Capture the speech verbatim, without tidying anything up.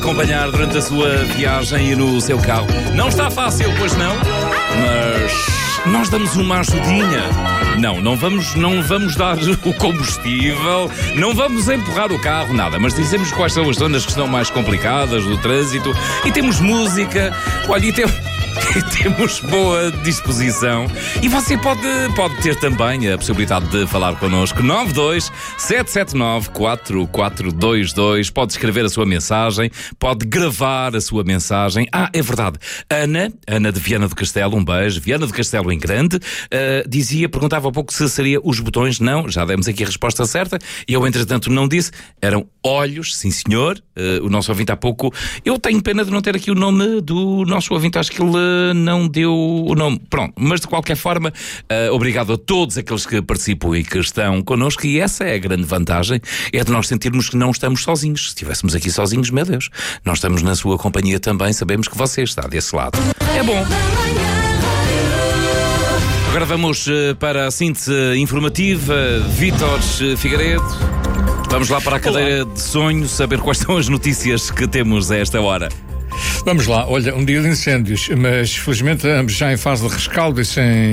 Acompanhar durante a sua viagem e no seu carro. Não está fácil, pois não? Mas nós damos uma ajudinha. Não, não vamos, não vamos dar o combustível, não vamos empurrar o carro, nada. Mas dizemos quais são as zonas que estão mais complicadas do trânsito e temos música. Olha, e temos... temos boa disposição e você pode, pode ter também a possibilidade de falar connosco. Nove dois sete sete nove quatro quatro dois dois. Pode escrever a sua mensagem, pode gravar a sua mensagem. Ah, é verdade, Ana Ana de Viana do Castelo, um beijo, Viana do Castelo em Grande, uh, dizia, perguntava há pouco se seria os botões. Não, já demos aqui a resposta certa e eu entretanto não disse, eram olhos, sim senhor. Uh, o nosso ouvinte há pouco, eu tenho pena de não ter aqui o nome do nosso ouvinte, acho que ele não deu o nome. Pronto, mas de qualquer forma, uh, obrigado a todos aqueles que participam e que estão connosco, e essa é a grande vantagem, é de nós sentirmos que não estamos sozinhos. Se estivéssemos aqui sozinhos, meu Deus, nós estamos na sua companhia também, sabemos que você está desse lado. É bom. Agora vamos uh, para a síntese informativa. Vítor Figueiredo, vamos lá para a cadeira Olá. de sonho, saber quais são as notícias que temos a esta hora. Vamos lá, olha, um dia de incêndios, mas felizmente ambos já em fase de rescaldo e sem